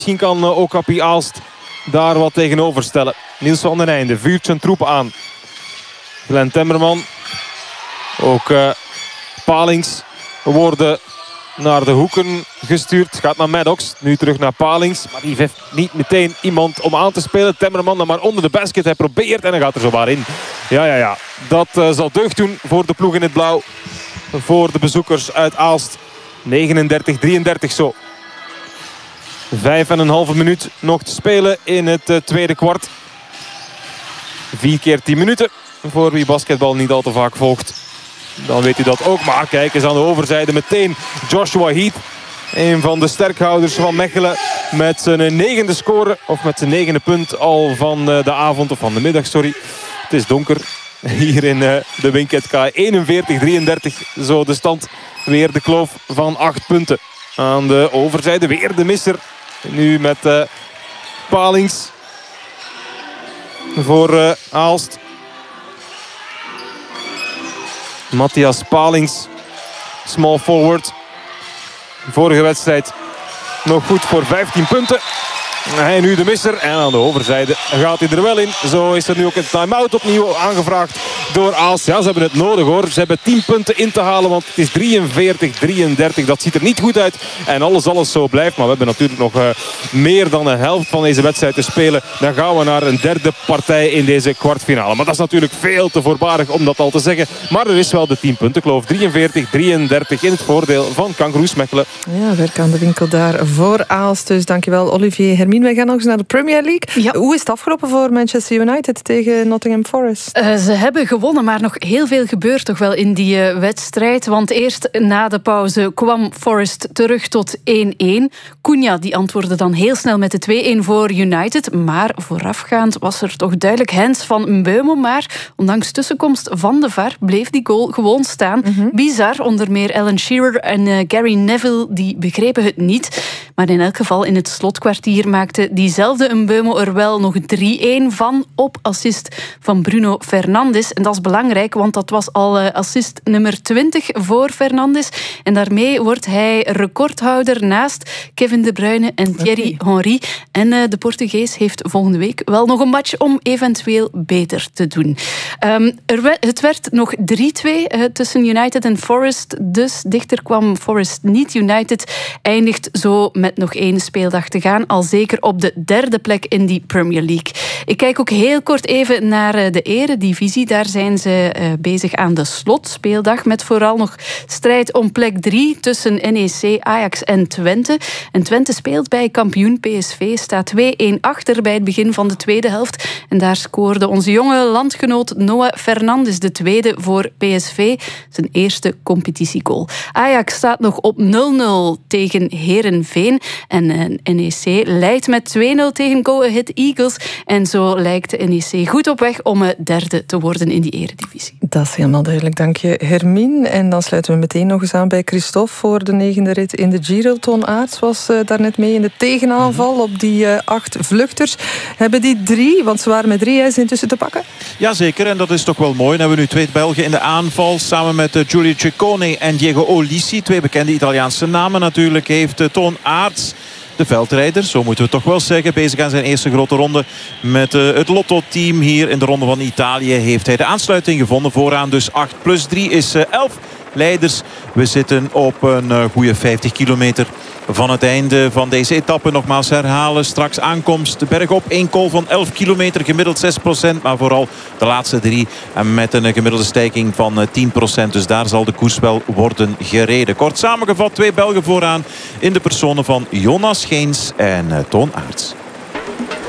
Misschien kan Okapi Aalst daar wat tegenover stellen. Niels van den Einde vuurt zijn troepen aan. Glenn Temmerman. Ook Palings worden naar de hoeken gestuurd. Gaat naar Maddox. Nu terug naar Palings. Maar die heeft niet meteen iemand om aan te spelen. Temmerman dan maar onder de basket. Hij probeert en hij gaat er zomaar in. Ja. Dat zal deugd doen voor de ploeg in het blauw. Voor de bezoekers uit Aalst. 39-33 zo. 5,5 minuut nog te spelen in het tweede kwart. 4 keer 10 minuten. Voor wie basketbal niet al te vaak volgt. Dan weet u dat ook. Maar kijk eens aan de overzijde meteen Joshua Heath. Een van de sterkhouders van Mechelen. Met zijn 9e score. Of met zijn 9e punt al van de avond. Of van de middag, sorry. Het is donker hier in de Winket K. 41-33. Zo de stand. Weer de kloof van 8 punten. Aan de overzijde weer de misser. Nu met Palings. Voor Aalst. Matthias Palings. Small forward. Vorige wedstrijd nog goed voor 15 punten. Hij nu de misser. En aan de overzijde gaat hij er wel in. Zo is er nu ook een time-out opnieuw aangevraagd door Aalst. Ja, ze hebben het nodig hoor. Ze hebben 10 punten in te halen. Want het is 43-33. Dat ziet er niet goed uit. En alles zo blijft. Maar we hebben natuurlijk nog meer dan de helft van deze wedstrijd te spelen. Dan gaan we naar een derde partij in deze kwartfinale. Maar dat is natuurlijk veel te voorbarig om dat al te zeggen. Maar er is wel de 10 punten kloof. 43-33 in het voordeel van Kangaroos Mechelen. Ja, werk aan de winkel daar voor Aalst. Dus dankjewel Olivier Hermine. Wij gaan nog eens naar de Premier League. Ja. Hoe is het afgelopen voor Manchester United tegen Nottingham Forest? Ze hebben gewonnen, maar nog heel veel gebeurt toch wel in die wedstrijd. Want eerst na de pauze kwam Forest terug tot 1-1. Cunha die antwoordde dan heel snel met de 2-1 voor United. Maar voorafgaand was er toch duidelijk hands van Mbeumo. Maar ondanks tussenkomst van de VAR bleef die goal gewoon staan. Bizar, onder meer Alan Shearer en Gary Neville die begrepen het niet. Maar in elk geval in het slotkwartier maakte diezelfde Mbeumo er wel nog 3-1 van op assist van Bruno Fernandes. En dat is belangrijk, want dat was al assist nummer 20 voor Fernandes. En daarmee wordt hij recordhouder naast Kevin De Bruyne en Thierry Henry. En de Portugees heeft volgende week wel nog een match om eventueel beter te doen. Het werd nog 3-2 tussen United en Forest. Dus dichter kwam Forest niet. United eindigt zo met nog 1 speeldag te gaan. Al zeker op de 3e plek in die Premier League. Ik kijk ook heel kort even naar de eredivisie. Daar zijn ze bezig aan de slotspeeldag. Met vooral nog strijd om plek 3 tussen NEC, Ajax en Twente. En Twente speelt bij kampioen PSV. Staat 2-1 achter bij het begin van de tweede helft. En daar scoorde onze jonge landgenoot Noah Fernandes de tweede voor PSV. Zijn eerste competitiegoal. Ajax staat nog op 0-0 tegen Heerenveen. En NEC leidt met 2-0 tegen Go Ahead Eagles. En zo lijkt de NEC goed op weg om derde te worden in die eredivisie. Dat is helemaal duidelijk, dank je Hermine. En dan sluiten we meteen nog eens aan bij Christophe voor de 9e rit in de Giro. Toon Aerts was daarnet mee in de tegenaanval op die 8 vluchters. Hebben die 3, want ze waren met 3, is intussen te pakken? Jazeker, en dat is toch wel mooi. Dan hebben we nu 2 Belgen in de aanval. Samen met Giulio Ciccone en Diego Ulissi. 2 bekende Italiaanse namen natuurlijk. Heeft Toon Aerts, de veldrijder, zo moeten we toch wel zeggen, bezig aan zijn eerste grote ronde met het Lotto-team hier in de Ronde van Italië. Heeft hij de aansluiting gevonden. Vooraan dus 8 plus 3 is 11 leiders. We zitten op een goede 50 kilometer van het einde van deze etappe. Nogmaals herhalen, straks aankomst de berg op. 1 call van 11 kilometer, gemiddeld 6%. Maar vooral de laatste 3 met een gemiddelde stijging van 10%. Dus daar zal de koers wel worden gereden. Kort samengevat, 2 Belgen vooraan in de personen van Jonas Geens en Toon Aerts.